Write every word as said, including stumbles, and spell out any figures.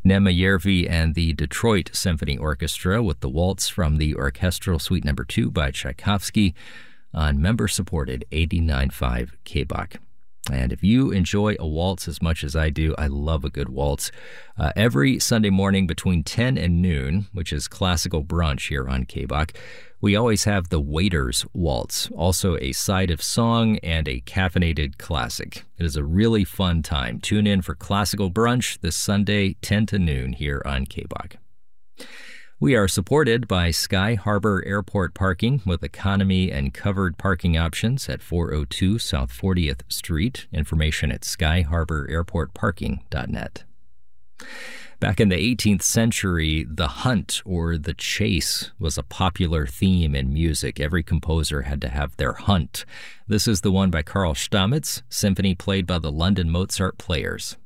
Nema Järvi and the Detroit Symphony Orchestra with the waltz from the Orchestral Suite Number two by Tchaikovsky on member-supported eighty-nine point five K B O C. And if you enjoy a waltz as much as I do, I love a good waltz. Uh, every Sunday morning between ten and noon, which is classical brunch here on K B O C, we always have the Waiter's Waltz, also a side of song and a caffeinated classic. It is a really fun time. Tune in for classical brunch this Sunday, ten to noon here on K B O C. We are supported by Sky Harbor Airport Parking with economy and covered parking options at four oh two South fortieth Street. Information at sky harbor airport parking dot net. Back in the eighteenth century, the hunt or the chase was a popular theme in music. Every composer had to have their hunt. This is the one by Karl Stamitz, symphony played by the London Mozart Players.